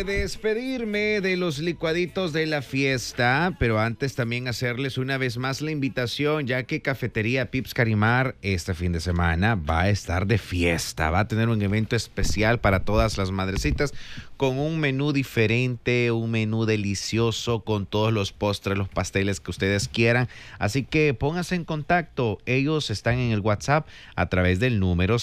Despedirme de los licuaditos de la fiesta, pero antes también hacerles una vez más la invitación, ya que Cafetería Pips Carimar este fin de semana va a estar de fiesta, va a tener un evento especial para todas las madrecitas con un menú diferente, un menú delicioso con todos los postres, los pasteles que ustedes quieran, así que pónganse en contacto, ellos están en el WhatsApp a través del número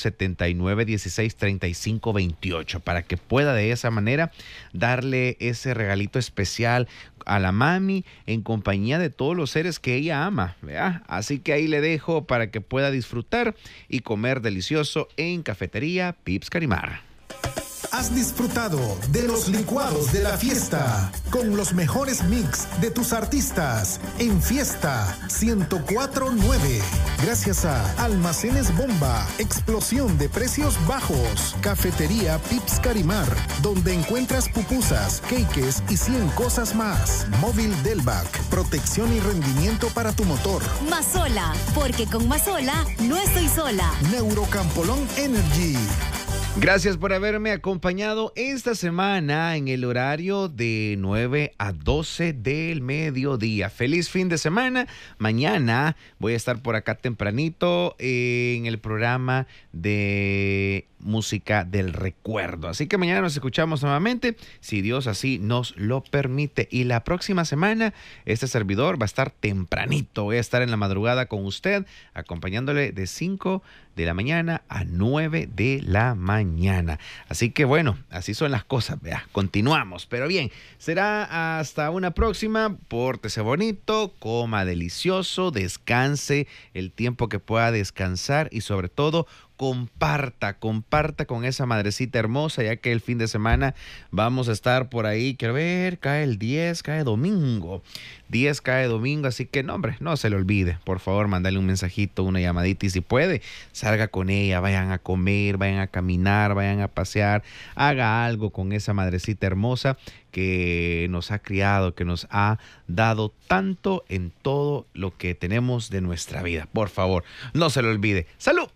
79163528 para que pueda de esa manera darle ese regalito especial a la mami en compañía de todos los seres que ella ama, ¿verdad? Así que ahí le dejo para que pueda disfrutar y comer delicioso en Cafetería Pips Carimar. Has disfrutado de los licuados de la fiesta con los mejores mix de tus artistas en Fiesta 104.9. Gracias a Almacenes Bomba, explosión de precios bajos. Cafetería Pips Carimar, donde encuentras pupusas, cakes y 100 cosas más. Móvil Delvac, protección y rendimiento para tu motor. Mazola, porque con Mazola no estoy sola. Neurocampolón Energy. Gracias por haberme acompañado esta semana en el horario de 9 a 12 del mediodía. Feliz fin de semana. Mañana voy a estar por acá tempranito en el programa de música del recuerdo. Así que mañana nos escuchamos nuevamente, si Dios así nos lo permite. Y la próxima semana, este servidor va a estar tempranito. Voy a estar en la madrugada con usted, acompañándole de 5 de la mañana a 9 de la mañana. Así que bueno, así son las cosas, vea. Continuamos, pero bien, será hasta una próxima. Pórtese bonito, coma delicioso, descanse el tiempo que pueda descansar y sobre todo comparta con esa madrecita hermosa, ya que el fin de semana vamos a estar por ahí. Quiero ver, cae el 10, cae domingo. 10 cae domingo, así que no, hombre, no se le olvide. Por favor, mandale un mensajito, una llamadita y si puede, salga con ella, vayan a comer, vayan a caminar, vayan a pasear, haga algo con esa madrecita hermosa que nos ha criado, que nos ha dado tanto en todo lo que tenemos de nuestra vida. Por favor, no se le olvide. ¡Salud!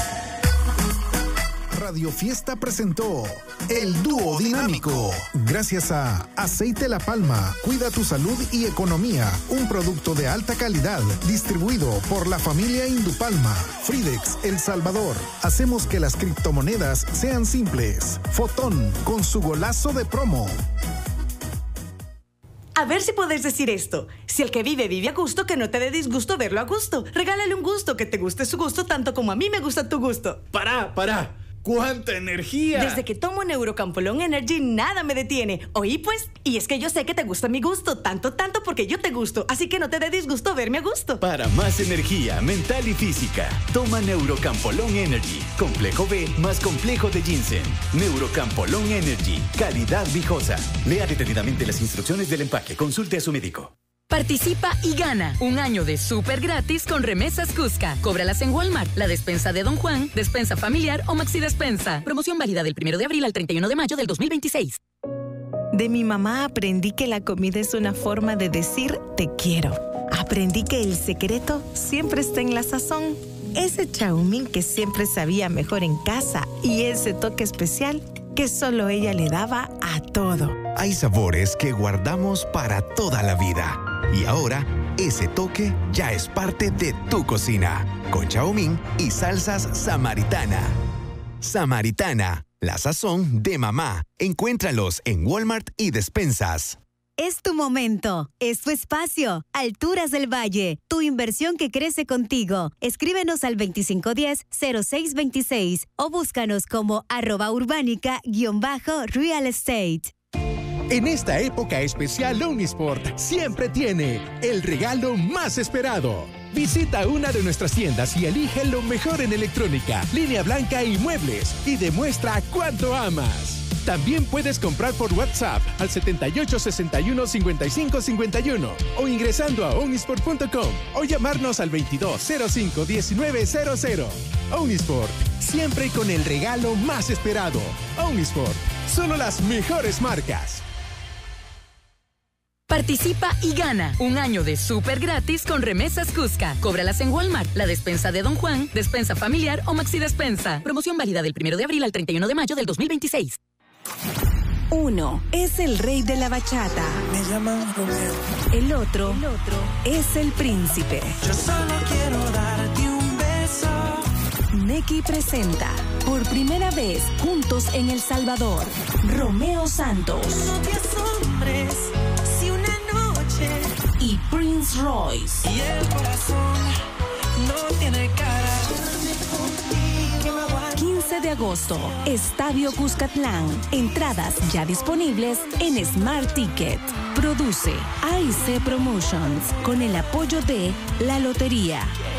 Radio Fiesta presentó El Dúo Dinámico. Gracias a Aceite La Palma, cuida tu salud y economía. Un producto de alta calidad, distribuido por la familia Indupalma. Fridex, El Salvador. Hacemos que las criptomonedas sean simples. Fotón, con su golazo de promo. A ver si puedes decir esto. Si el que vive, vive a gusto, que no te dé disgusto verlo a gusto. Regálale un gusto, que te guste su gusto tanto como a mí me gusta tu gusto. ¡Para! ¡Cuánta energía! Desde que tomo Neurocampolón Energy, nada me detiene. ¿Oí pues? Y es que yo sé que te gusta mi gusto, tanto porque yo te gusto. Así que no te dé disgusto verme a gusto. Para más energía mental y física, toma Neurocampolón Energy. Complejo B más complejo de ginseng. Neurocampolón Energy. Calidad viejosa. Lea detenidamente las instrucciones del empaque. Consulte a su médico. Participa y gana un año de súper gratis con remesas Cusca. Cóbralas en Walmart, la despensa de Don Juan, despensa familiar o Maxi Despensa. Promoción válida del 1 de abril al 31 de mayo del 2026. De mi mamá aprendí que la comida es una forma de decir te quiero. Aprendí que el secreto siempre está en la sazón. Ese chaumín que siempre sabía mejor en casa y ese toque especial que solo ella le daba a todo. Hay sabores que guardamos para toda la vida. Y ahora, ese toque ya es parte de tu cocina. Con chaumín y salsas Samaritana. Samaritana, la sazón de mamá. Encuéntralos en Walmart y despensas. Es tu momento, es tu espacio. Alturas del Valle, tu inversión que crece contigo. Escríbenos al 2510-0626 o búscanos como @urbánica_real estate. En esta época especial, Omnisport siempre tiene el regalo más esperado. Visita una de nuestras tiendas y elige lo mejor en electrónica, línea blanca y muebles y demuestra cuánto amas. También puedes comprar por WhatsApp al 7861-5551 o ingresando a omnisport.com o llamarnos al 2205-1900. Omnisport, siempre con el regalo más esperado. Omnisport, solo las mejores marcas. Participa y gana un año de súper gratis con remesas Cusca. Cóbralas en Walmart, la despensa de Don Juan, despensa familiar o Maxi Despensa. Promoción válida del 1 de abril al 31 de mayo del 2026. Uno es el rey de la bachata. Me llaman Romeo. El otro es el príncipe. Yo solo quiero darte un beso. Nequi presenta por primera vez juntos en El Salvador, Romeo Santos. No 10 hombres, si una noche. Y Prince Royce. Y el corazón no tiene cara. 15 de agosto, Estadio Cuscatlán. Entradas ya disponibles en Smart Ticket. Produce AIC Promotions con el apoyo de La Lotería.